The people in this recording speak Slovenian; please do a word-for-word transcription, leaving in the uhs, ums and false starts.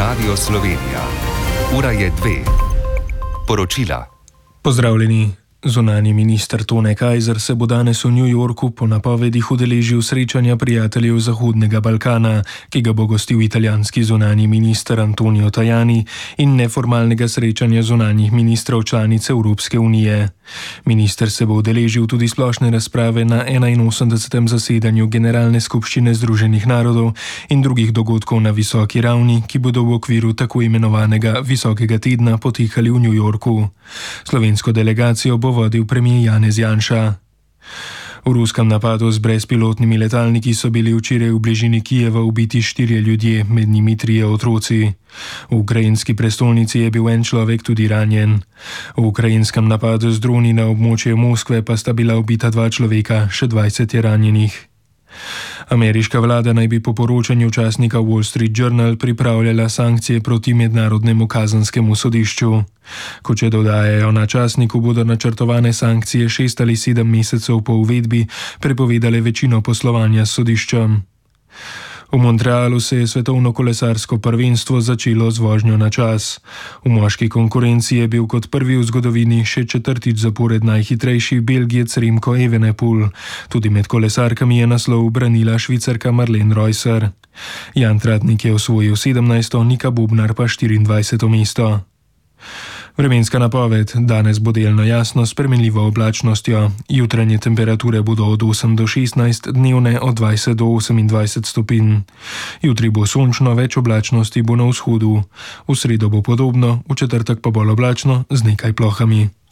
Radio Slovenija. Ura je dve. Poročila. Pozdravljeni. Zunanji minister Tone Kajzer se bo danes v New Yorku po napovedih udeležil srečanja prijateljev Zahodnega Balkana, ki ga bo gostil italijanski zunanji minister Antonio Tajani, in neformalnega srečanja zunanjih ministrov članic Evropske unije. Minister se bo udeležil tudi splošne razprave na enainosemdesetem zasedanju Generalne skupščine Združenih narodov in drugih dogodkov na visoki ravni, ki bodo v okviru tako imenovanega Visokega tedna potekali v New Yorku. Slovensko delegacijo bo vodil premier Janez Janša. V ruskem napadu z brezpilotnimi letalniki so bili včeraj v bližini Kijeva ubiti štirje ljudje, med njimi trije otroci. V ukrajinski prestolnici je bil en človek tudi ranjen. V ukrajinskem napadu z droni na območje Moskve pa sta bila ubita dva človeka, še dvajset je ranjenih. Ameriška vlada naj bi po poročanju časnika Wall Street Journal pripravljala sankcije proti Mednarodnemu kazanskemu sodišču. Kot še dodajajo na časniku, bodo načrtovane sankcije šest ali sedem mesecev po uvedbi prepovedale večino poslovanja s sodiščem. V Montrealu se je svetovno kolesarsko prvenstvo začelo z vožnjo na čas. V moški konkurenci je bil kot prvi v zgodovini še četrtič zapored najhitrejši Belgijec Remco Evenepoel. Tudi med kolesarkami je naslov branila Švicarka Marlene Reusser. Jan Tratnik je osvojil sedemnajsto, Nika Bobnar pa štiriindvajseto mesto. Vremenska napoved. Danes bo delno jasno s spremenljivo oblačnostjo. Jutranje temperature bodo od osem do šestnajst, dnevne od dvajset do osemindvajset stopinj. Jutri bo sončno, več oblačnosti bo na vzhodu. V sredo bo podobno, v četrtek pa bolj oblačno z nekaj plohami.